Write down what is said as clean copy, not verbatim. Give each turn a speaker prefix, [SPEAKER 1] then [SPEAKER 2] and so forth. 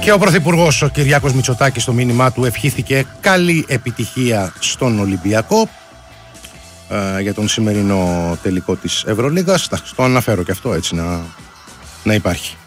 [SPEAKER 1] Και ο Πρωθυπουργός ο Κυριάκος Μητσοτάκης στο μήνυμά του ευχήθηκε καλή επιτυχία στον Ολυμπιακό για τον σημερινό τελικό της Ευρωλίγας. Το αναφέρω και αυτό έτσι να υπάρχει.